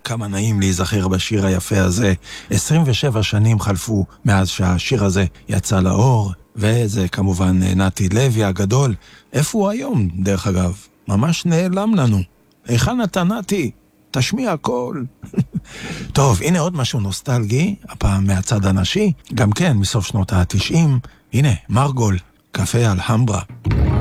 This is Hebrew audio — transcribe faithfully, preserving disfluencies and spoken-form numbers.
כמה נעים להיזכר בשיר היפה הזה. עשרים ושבע שנים חלפו מאז שהשיר הזה יצא לאור, וזה כמובן נתי לוי הגדול. איפה הוא היום, דרך אגב? ממש נעלם לנו. היכן אתה, נתי? תשמיע הכל. טוב, הנה עוד משהו נוסטלגי, הפעם מהצד הנשי, גם כן מסוף שנות ה-תשעים. הנה, מרגול, קפה אלחמברה.